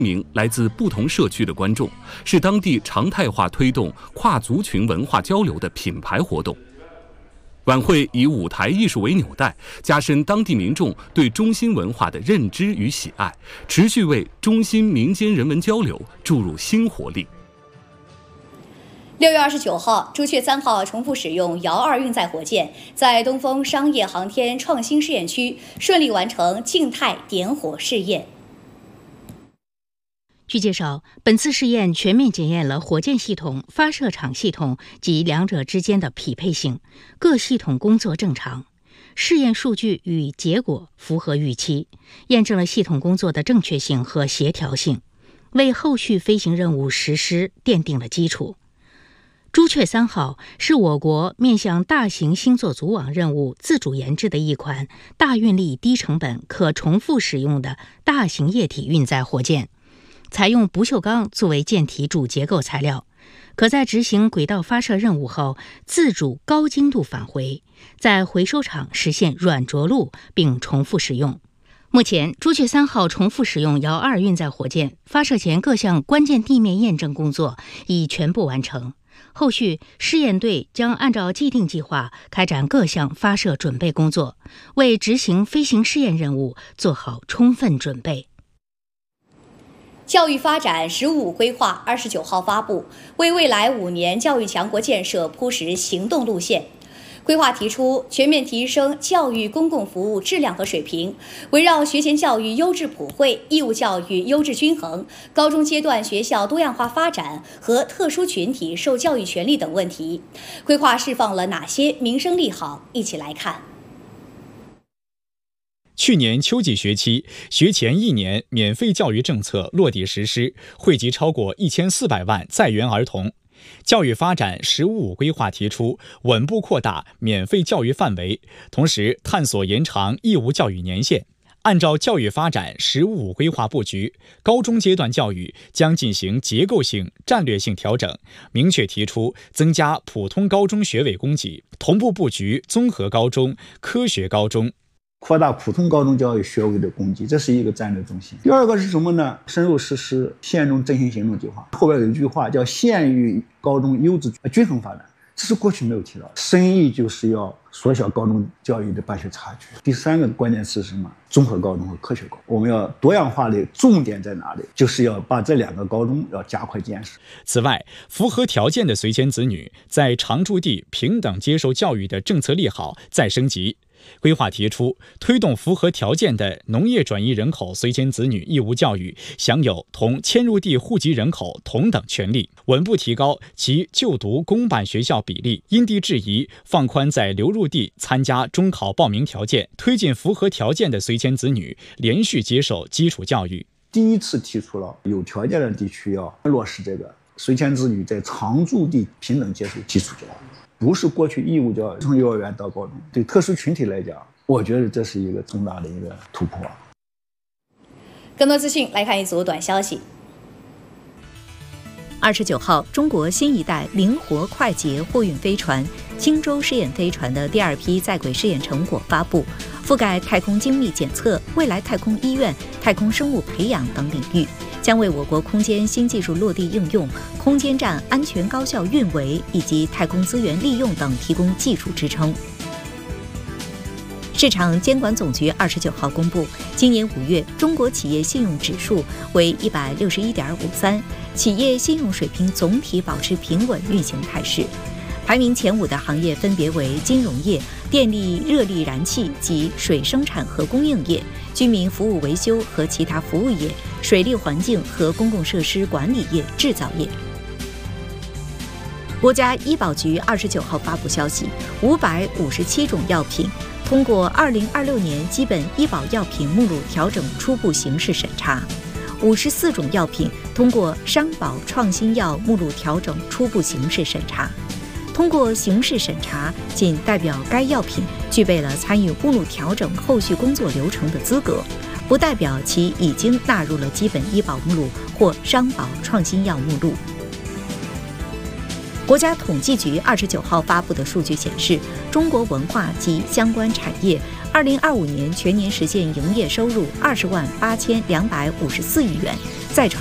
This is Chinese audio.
名来自不同社区的观众，是当地常态化推动跨族群文化交流的品牌活动。晚会以舞台艺术为纽带，加深当地民众对中新文化的认知与喜爱，持续为中新民间人文交流注入新活力。 6月29号，朱雀3号重复使用遥2运载火箭在东风商业航天创新试验区顺利完成静态点火试验。 据介绍，本次试验全面检验了火箭系统、发射场系统及两者之间的匹配性，各系统工作正常，试验数据与结果符合预期，验证了系统工作的正确性和协调性，为后续飞行任务实施奠定了基础。朱雀3号是我国面向大型星座组网任务自主研制的一款大运力、低成本、可重复使用的大型液体运载火箭。采用不锈钢作为舰体主结构材料，可在执行轨道发射任务后自主高精度返回，在回收场实现软着陆并重复使用。目前，朱雀3号重复使用遥2运载火箭发射前各项关键地面验证工作已全部完成，后续试验队将按照既定计划开展各项发射准备工作，为执行飞行试验任务做好充分准备。 教育发展“十五五”规划29号发布，为未来5年教育强国建设铺实行动路线。规划提出全面提升教育公共服务质量和水平，围绕学前教育优质普惠、义务教育优质均衡、高中阶段学校多样化发展和特殊群体受教育权利等问题，规划释放了哪些民生利好？一起来看。 去年秋季学期，学前1年免费教育政策落地实施，惠及超过1400万在园儿童。教育发展“十五五”规划提出，稳步扩大免费教育范围，同时探索延长义务教育年限。按照教育发展“十五五”规划布局，高中阶段教育将进行结构性、战略性调整，明确提出增加普通高中学位供给，同步布局综合高中、科学高中。 扩大普通高中教育学位的供给，这是一个战略中心。第二个是什么呢？深入实施县中振兴行动计划，后边有一句话叫县域高中优质均衡发展，这是过去没有提到的。深意就是要缩小高中教育的办学差距。第三个关键词是什么？综合高中和科学高中，我们要多样化的重点在哪里？就是要把这2个高中要加快建设。 此外，符合条件的随迁子女在常住地平等接受教育的政策利好再升级。规划提出，推动符合条件的农业转移人口随迁子女义务教育享有同迁入地户籍人口同等权利，稳步提高其就读公办学校比例，因地制宜放宽在流入地参加中考报名条件，推进符合条件的随迁子女连续接受基础教育。 第一次提出了有条件的地区要落实这个随迁子女在常住地平等接受基础教育。不是过去义务教育从幼儿园到高中，对特殊群体来讲，我觉得这是一个重大的一个突破。 更多资讯来看一组短消息。 29号，中国新一代灵活快捷货运飞船青州试验飞船的第2批在轨试验成果发布，覆盖太空精密检测、未来太空医院、太空生物培养等领域，将为我国空间新技术落地应用、空间站安全高效运维以及太空资源利用等提供技术支撑。市场监管总局29号公布，今年5月中国企业信用指数为161.53，企业信用水平总体保持平稳运行态势。排名前5的行业分别为金融业、电力、热力燃气及水生产和供应业、居民服务维修和其他服务业、水利环境和公共设施管理业、制造业。国家医保局29号发布消息，557种药品通过2026年基本医保药品目录调整初步形式审查，54种药品通过商保创新药目录调整初步形式审查。通过形式审查，仅代表该药品具备了参与目录调整后续工作流程的资格，不代表其已经纳入了基本医保目录或商保创新药目录。国家统计局29号发布的数据显示，中国文化及相关产业 2025年全年实现营业收入20.8254亿元，再创